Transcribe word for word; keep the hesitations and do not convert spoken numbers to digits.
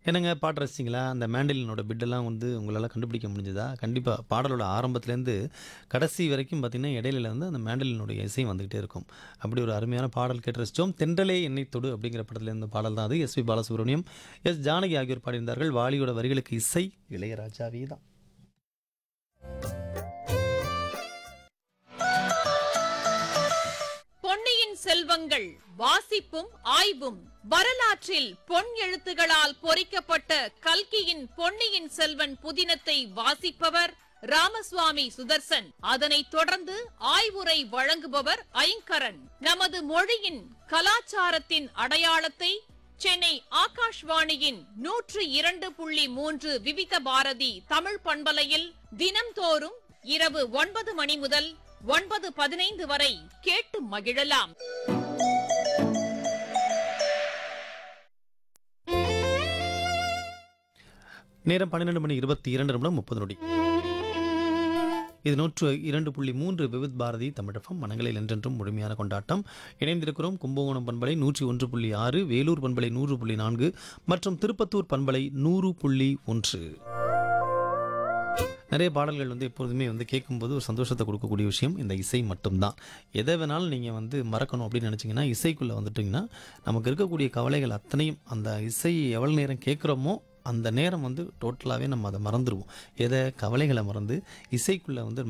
என்னங்க பாட்டு ரசிச்சிங்களா? அந்த மேண்டலினோட பிட்டெல்லாம் வந்து உங்களால கண்டுபிடிக்க முடிஞ்சதா? கண்டிப்பா. பாடலோட ஆரம்பத்துலேருந்து கடைசி வரைக்கும் பார்த்தீங்கன்னா, இடையில வந்து அந்த மேண்டலினுடைய இசை வந்துகிட்டே இருக்கும். அப்படி ஒரு அருமையான பாடல் கேட்டு ரசிச்சோம். "தென்றலே என்னை தொடு" அப்படிங்கிற படத்துல இருந்த பாடல் தான் அது. எஸ்பி பாலசுப்ரமணியம், எஸ் ஜானகி ஆகியோர் பாடியிருந்தார்கள். வாலியோட வரிகளுக்கு இசை இளையராஜாவே தான். பொன்னியின் செல்வங்கள் வாசிப்பும் ஆய்வும். வரலாற்றில் பொன் எழுத்துகளால் பொறிக்கப்பட்ட கல்கியின் பொன்னியின் செல்வன் புதினத்தை வாசிப்பவர் ராமசுவாமி சுதர்சன். அதனைத் தொடர்ந்து ஆய்வுரை வழங்குபவர் ஐங்கரன். நமது மொழியின் கலாச்சாரத்தின் அடையாளத்தை சென்னை ஆகாஷ்வாணியின் நூற்று இரண்டு புள்ளி மூன்று விவித பாரதி தமிழ் பண்பலையில் தினம்தோறும் இரவு ஒன்பது மணி முதல் ஒன்பது பதினைந்து வரை கேட்டு மகிழலாம். நேரம் பன்னிரண்டு மணி இருபத்தி இரண்டு நிமிடம் முப்பது நொடி. இது நூற்று இரண்டு புள்ளி மூன்று விவித் பாரதி தமிழகம் மனங்களில் என்றென்றும் முழுமையான கொண்டாட்டம். இணைந்திருக்கிறோம் கும்பகோணம் பண்பலை நூற்றி ஒன்று புள்ளி ஆறு, வேலூர் பண்பலை நூறு புள்ளி நான்கு மற்றும் திருப்பத்தூர் பண்பலை நூறு புள்ளி ஒன்று. நிறைய பாடல்கள் வந்து எப்போதுமே வந்து கேட்கும்போது ஒரு சந்தோஷத்தை கொடுக்கக்கூடிய விஷயம் இந்த இசை மட்டும்தான். எதை வேணாலும் நீங்கள் வந்து மறக்கணும் அப்படின்னு நினச்சிங்கன்னா இசைக்குள்ளே வந்துட்டிங்கன்னா நமக்கு இருக்கக்கூடிய கவலைகள் அத்தனையும் அந்த இசை எவ்வளோ நேரம் கேட்குறோமோ அந்த நேரம் வந்து டோட்டலாகவே நம்ம அதை மறந்துடுவோம். எதை கவலைகளை மறந்து இசைக்குள்ளே வந்து